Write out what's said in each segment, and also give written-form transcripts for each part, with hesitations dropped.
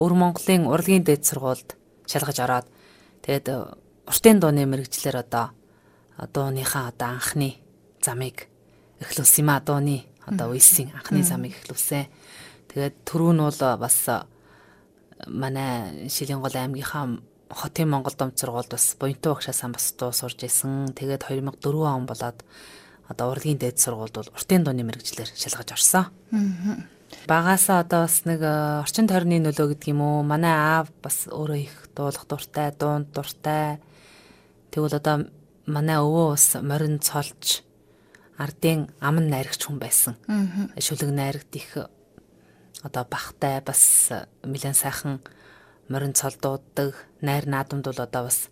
Өвөр Монголын урлагийн дээд сургуульд шалгаж ороод тэгээд уртын дууны мэрэгчлэр одоо дууныхаа одоо анхны замыг эхлүүлсэн юм а, дууны одоо үеийн анхны замыг эхлүүлсэн. Тэгээд түрүү нь бол бас манай Шилэнгол аймгийнхаа Хотын Монгол Домд сургуульд бас буянтуу багшаасаа бас дуу сурж исэн. Тэгээд 2004 он болоод одоо урлагийн дээд сургуульд бол уртын дууны мэрэгчлэр шалгаж орсон. Багаасаа одоо бас нэг орчин тойрны нөлөө гэдэг юм уу. Манай аав бас өөрөө их дуулах дуртай, дуунд дуртай. Тэгвэл одоо манай өвөө бас морин цолж ардын аман найрагч хүн байсан. Шүлэг найрагт их одоо бахтай бас нэлээд сайхан морин цол дууддаг. Найр наадамд бол одоо бас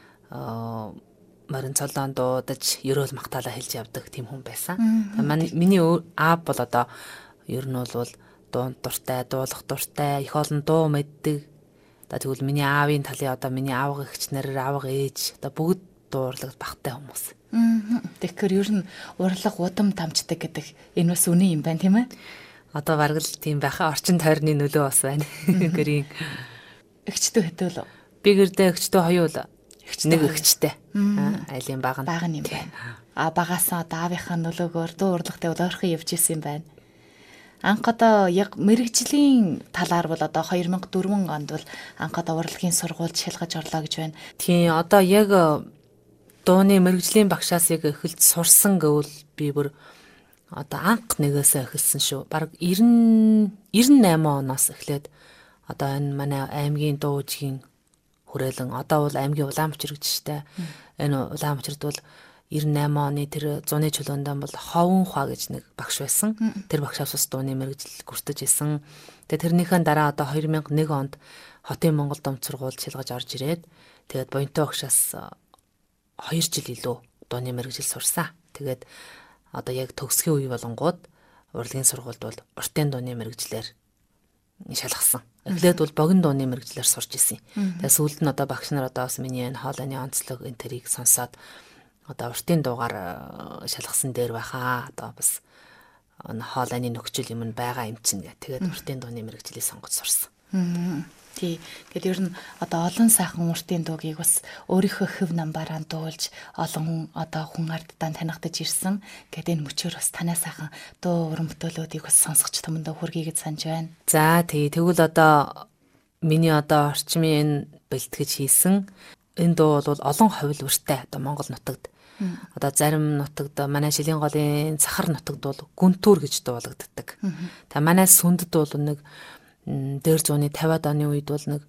морин цолдон дуудаж ерөөл магтаалаа хэлж явдаг тийм хүн байсан. Миний аав бол одоо ер нь бол дуунд дуртай, дуулах дуртай, их олон дуу мэддэг. Одоо тэгвэл миний аавын талын одоо миний аавга эгч нар, аавга ээж одоо бүгд дуурлагд багтай хүмүүс. Тэгэхээр ер нь урлаг удам тамчдаг гэдэг энэ бас үнэн юм байна тийм ээ? Одоо бараг л тийм байхаа орчин тойрны нөлөө бас байна. Гэрийн эгчтэй хэдэл үү? Би гэрдээ эгчтэй хоёул. Нэг эгчтэй. Айлын баг нь юм байна. Багаасаа одоо аавынхаа нөлөөгөөр дуу урлагтай бол ойрхон явж исэн юм байна. Анх одоо яг мэрэгжлийн талаар бол одоо 2004 онд бол анх одоо урлагийн сургуульд шалгаж орлоо гэж байна. Тийм одоо яг дууны мэрэгжлийн багшаас яг эхэлж сурсан гэвэл би бүр одоо анх нэгээсээ эхэлсэн шүү. Бараг 98 оноос эхлээд одоо энэ манай аймгийн дуужгийн хүрээлэн одоо бол аймгийн Улаанбаатар гэж штэ. Энэ Улаанбаатарт бол 98 оны тэр зуны чөлөөндөө бол Ховн ухаа гэж нэг багш байсан. Тэр багшаас бас дууны мэрэгжил гүртэж исэн. Тэгээ тэрнийхэн дараа одоо 2001 онд Хотын Монгол Домд сургуульд шалгаж орж ирээд тэгээд буянтуу багшаас 2 жил илүү дууны мэрэгжил сурсан. Тэгээд одоо яг төгсгийн үе болонгууд урлагийн сургуульд бол уртын дууны мэрэгжлэр шалгасан. Эхлээд бол богино дууны мэрэгжлэр сурч исэн. Тэгээд сүүлд нь одоо багш нар одоо бас миний энэ хоолойны онцлог энэ тэрийг сонсоод одоо уртын дуугаар шалгасан дээр байхаа. Одоо бас хоолойны нөхцөл юм байгаа юм чинь гэх. Тэгээд уртын дууны мэрэгжлийг сонгож сурсан. Тий. Гэтэл ер нь одоо олон сайхан уртын дуугийг бас өөрийнхөө хөв намбараа дуулж олон одоо хүн ардтаа танигдаж ирсэн. Гэтэл энэ мөчөөр бас танай сайхан дуу уран бүтээлүүдийг бас сонсгоч томдоо хүргэе гэж санаж байна. За тий. Тэгвэл одоо миний одоо орчмын энэ бэлтгэж хийсэн энэ дуу бол олон хувилбартай одоо Монгол нутагт одоо зарим нутагт манай Шилэнголын Сахар нутагт бол гүнтүр гэж дуулагддаг. Та манай сүндэд бол нэг дээр зууны 50-аад оны үед бол нэг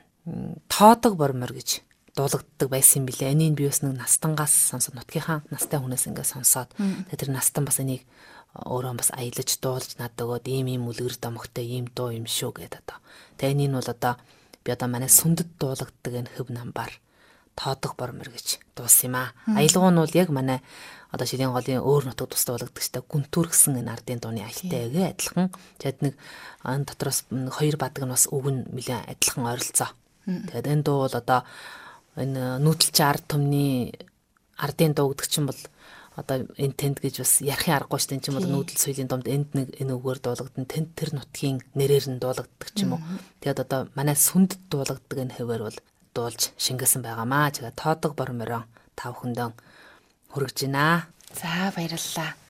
тоодог бормор гэж дуулагддаг байсан юм билээ. Энийг би бас нэг настангаас сонсоод нутгийнхаа настай хүнээс ингээд сонсоод тэр настан бас энийг өөрөө бас аялаж дуулж надад өгөөд ийм үлгэр домогтой ийм дуу юм шүү гэдэг одоо. Тэгээ энийг бол одоо би одоо манай сүндэд дуулагддаг энэ хөв намбар тоодог бормор гэж дуулсан юм аа. Аялгуу нь бол яг манай одоо Шилэнголын өөр нутагт тус дуулагдагчтай гүнтүр гэсэн энэ ардын дууны аялтайгаа адилхан. Тэгэд нэг энэ дотроос хоёр бадаг нь бас үг нь нэлээд адилхан ойролцоо. Тэгэд энэ дуу бол одоо энэ нүүдэлчин ард түмний ардын дуу гэдэг чинь бол одоо энэ тэнд гэж бас ярихын аргагүй шүү дээ. Энэ чинь бол нүүдэл соёлын домд энд нэг энэ үгээр дуулагдсан тэнд тэр нутгийн нэрээр нь дуулагддаг ч юм уу. Тэгэд одоо манай сүндэд дуулагддаг энэ хэвээр бол дуулж шингээсэн байгаамаа. Тэгээд тоодог борморон тав хүндэн хүргэж байна. За баярлалаа.